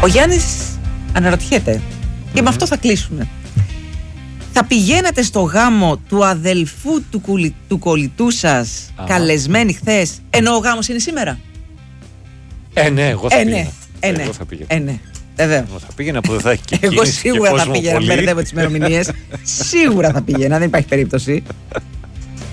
Ο Γιάννης αναρωτιέται, και με αυτό θα κλείσουμε. Θα πηγαίνατε στο γάμο του αδελφού του κολλητού σας, καλεσμένοι χθες, ενώ ο γάμος είναι σήμερα? Ναι, εγώ θα πήγαινα. Εγώ θα πήγαινα. Βέβαια. Θα πήγαινα που δεν θα έχει Εγώ σίγουρα θα πήγαινα. Μπερδεύω τις ημερομηνίες. Σίγουρα θα πήγαινα, δεν υπάρχει περίπτωση.